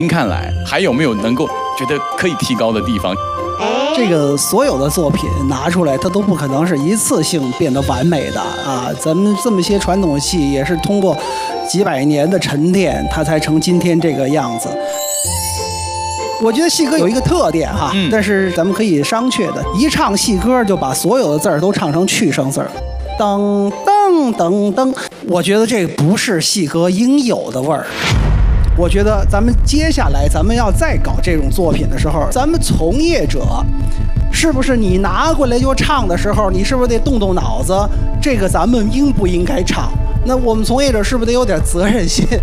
您看来还有没有能够觉得可以提高的地方？ 这个所有的作品拿出来，它都不可能是一次性变得完美的啊！咱们这么些传统戏也是通过几百年的沉淀，它才成今天这个样子。我觉得戏歌有一个特点哈，但是咱们可以商榷的，一唱戏歌就把所有的字儿都唱成去声字儿，噔噔噔噔，我觉得这不是戏歌应有的味儿。我觉得咱们接下来咱们要再搞这种作品的时候，咱们从业者是不是你拿过来就唱的时候，你是不是得动动脑子？这个咱们应不应该唱？那我们从业者是不是得有点责任心？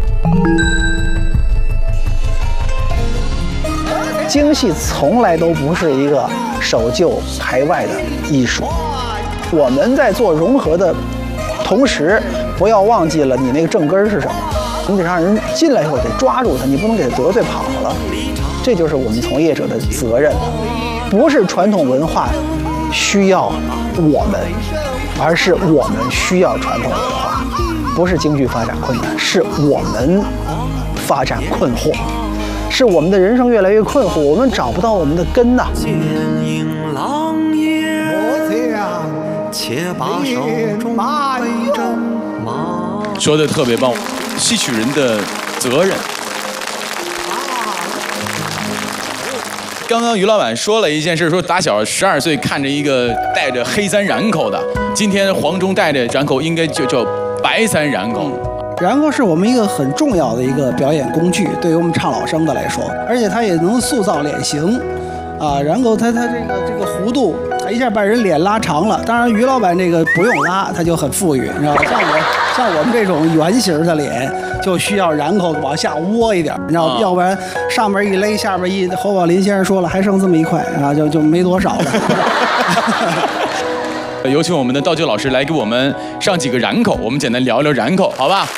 京戏从来都不是一个守旧排外的艺术，我们在做融合的同时，不要忘记了你那个正根是什么。你得让人进来以后得抓住他，你不能给他得罪跑了。这就是我们从业者的责任，不是传统文化需要我们，而是我们需要传统文化。不是京剧发展困难，是我们发展困惑，是我们的人生越来越困惑，我们找不到我们的根呐。 且把手中挥着马。 说的特别棒，戏曲人的责任。刚刚于老板说了一件事，说打小12岁看着一个带着黑三染口的，今天黄忠带着染口应该就叫白三染口。 染口是我们一个很重要的一个表演工具，对于我们唱老生的来说，而且它也能塑造脸型。啊，染口它这个弧度，它一下把人脸拉长了。当然，于老板这个不用拉，他就很富裕，你知道吧？像我们这种圆形的脸，就需要染口往下窝一点，你知道吧？要不然上面一勒，下面一。侯宝林先生说了，还剩这么一块啊，就没多少了。 有请我们的道具老师来给我们上几个染口，我们简单聊聊染口，好吧？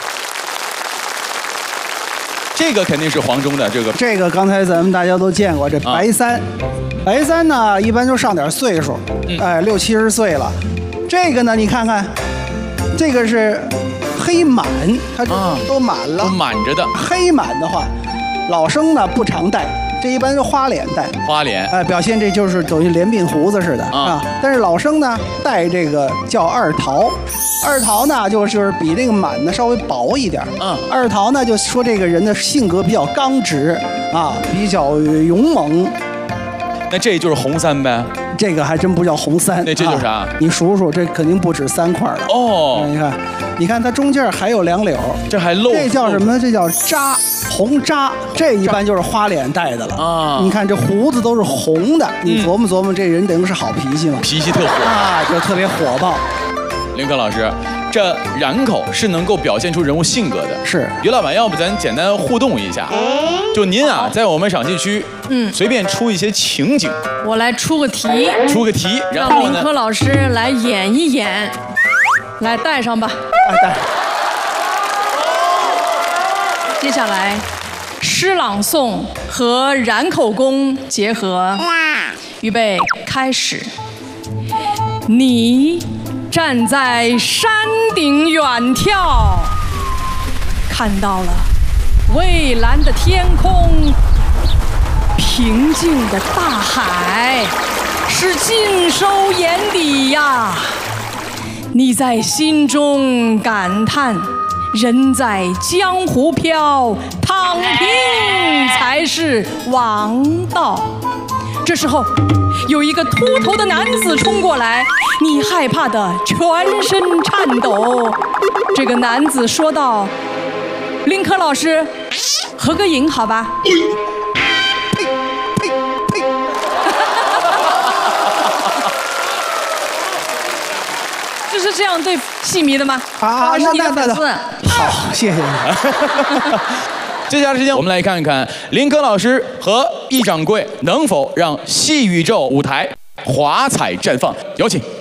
这个肯定是黄忠的，这个刚才咱们大家都见过，这白三，白三呢一般就上点岁数，哎，60、70岁了。这个呢，你看看，这个是黑满，它都满了，都满着的。 黑满的话，老生呢不常戴，这一般是花脸戴。花脸，哎，表现这就是等于连鬓胡子似的啊。但是老生呢戴这个叫二桃。二桃呢，就是比这个满呢稍微薄一点。二桃呢，就说这个人的性格比较刚直啊，比较勇猛。那这就是红三呗？这个还真不叫红三。那这就是啥？你数数，这肯定不止3块了。哦，你看它中间还有2绺，这还露。这叫什么？这叫扎，红扎。这一般就是花脸戴的了啊。你看这胡子都是红的，你琢磨琢磨，这人等于是好脾气嘛？脾气特火啊，就特别火爆。林科老师，这染口是能够表现出人物性格的。是，于老板，要不咱简单互动一下？就您啊，在我们赏戏区，随便出一些情景， 我来出个题， 然后呢， 林科老师来演一演，来带上吧。带。接下来，诗朗诵和染口功结合，预备开始。你站在山顶远眺，看到了蔚蓝的天空，平静的大海，是尽收眼底呀。你在心中感叹，人在江湖飘，躺平才是王道。这时候有一个秃头的男子冲过来，你害怕的全身颤抖。这个男子说道：“林科老师，合个影好吧？”呸！就是这样对戏迷的吗？啊，那好，谢谢你。 接下来时间，我们来看一看林科老师和易掌柜能否让戏宇宙舞台华彩绽放。有请。